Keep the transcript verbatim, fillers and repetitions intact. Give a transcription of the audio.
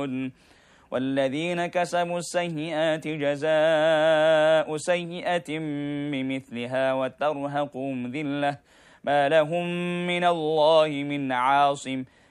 يعلمون والذين كسبوا السيئات جزاء سيئة بمثلها وترهقهم ذلة ما لهم من الله من عاصم